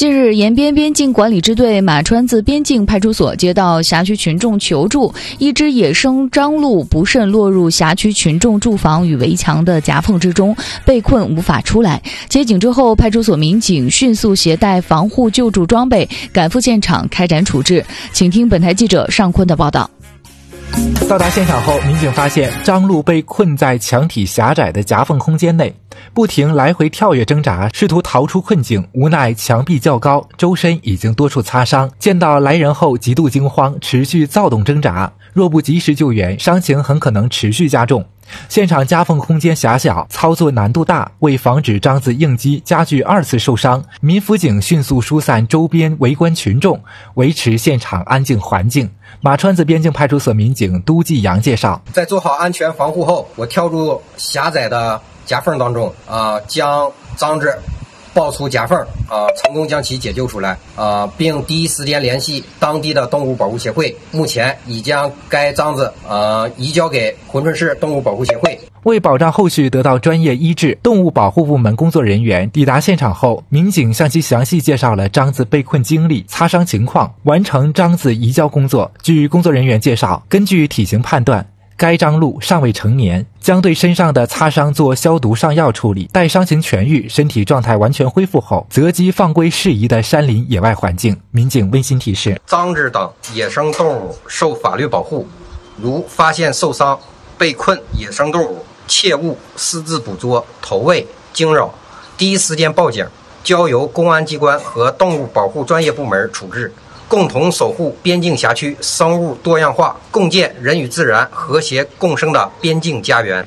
近日，延边边境管理支队马川子边境派出所接到辖区群众求助，一只野生獐鹿不慎落入辖区群众住房与围墙的夹缝之中，被困无法出来。接警之后，派出所民警迅速携带防护救助装备赶赴现场开展处置。请听本台记者尚坤的报道。 到达现场后，民警发现獐鹿被困在墙体狭窄的夹缝空间内，不停来回跳跃挣扎，试图逃出困境，无奈墙壁较高，周身已经多处擦伤。见到来人后极度惊慌，持续躁动挣扎，若不及时救援，伤情很可能持续加重。现场夹缝空间狭小，操作难度大，为防止獐子应激加剧二次受伤，民辅警迅速疏散周边围观群众，维持现场安静环境。马川子边境派出所民警都继阳介绍， 在做好安全防护后，我跳入狭窄的夹缝当中，将獐子抱出夹缝，成功将其解救出来，并第一时间联系当地的动物保护协会，目前已将该獐子移交给珲春市动物保护协会。 为保障后续得到专业医治，动物保护部门工作人员抵达现场后，民警向其详细介绍了獐子被困经历、擦伤情况，完成獐子移交工作。据工作人员介绍，根据体型判断，该獐鹿尚未成年，将对身上的擦伤做消毒上药处理，待伤情痊愈、身体状态完全恢复后，择机放归适宜的山林野外环境。民警温馨提示： 獐子等野生动物受法律保护，如发现受伤、被困野生动物，切勿私自捕捉、投喂、惊扰，第一时间报警，交由公安机关和动物保护专业部门处置，共同守护边境辖区生物多样化，共建人与自然和谐共生的边境家园。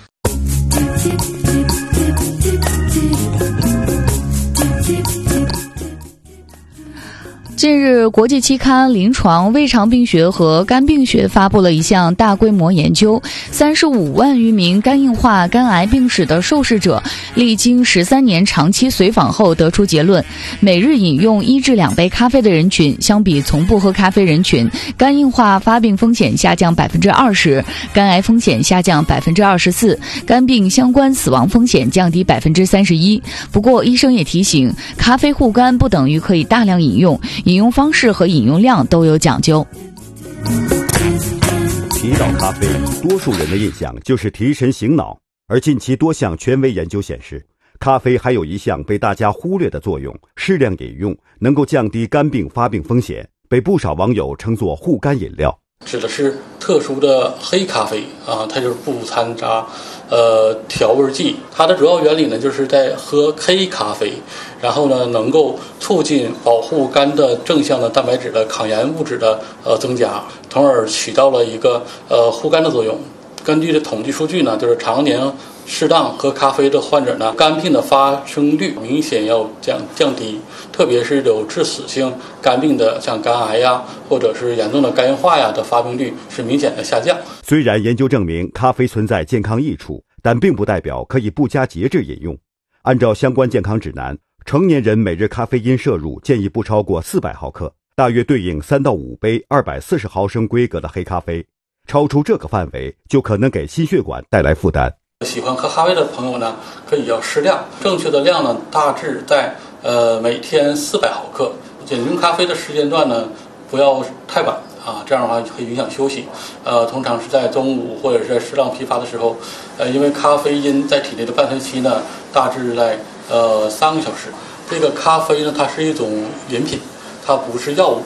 近日，国际期刊《临床胃肠病学和肝病学》发布了一项大规模研究，35万余名肝硬化、肝癌病史的受试者，历经13年长期随访后得出结论：每日饮用1至2杯咖啡的人群，相比从不喝咖啡人群，肝硬化发病风险下降20%，肝癌风险下降24%，肝病相关死亡风险降低31%。不过，医生也提醒，咖啡护肝不等于可以大量饮用。饮用方式和饮用量都有讲究。 提到咖啡，多数人的印象就是提神醒脑，而近期多项权威研究显示，咖啡还有一项被大家忽略的作用，适量饮用能够降低肝病发病风险，被不少网友称作护肝饮料。 指的是特殊的黑咖啡它就是不掺杂调味剂。它的主要原理呢，就是在喝黑咖啡，然后呢能够促进保护肝的正向的蛋白质的抗炎物质的增加，从而起到了一个护肝的作用。根据这统计数据呢，就是常年适当喝咖啡的患者呢，肝病的发生率明显要降低，特别是有致死性肝病的，像肝癌呀，或者是严重的肝硬化呀的发病率是明显的下降。 虽然研究证明咖啡存在健康益处，但并不代表可以不加节制饮用。按照相关健康指南，成年人每日咖啡因摄入建议不超过400毫克，大约对应3到5杯240毫升规格的黑咖啡。超出这个范围，就可能给心血管带来负担。 喜欢喝咖啡的朋友呢，可以要适量，正确的量呢，大致在每天400毫克。饮用咖啡的时间段呢，不要太晚这样的话会影响休息。通常是在中午或者是在适当疲乏的时候，因为咖啡因在体内的半衰期呢，大致在3个小时。这个咖啡呢，它是一种饮品，它不是药物。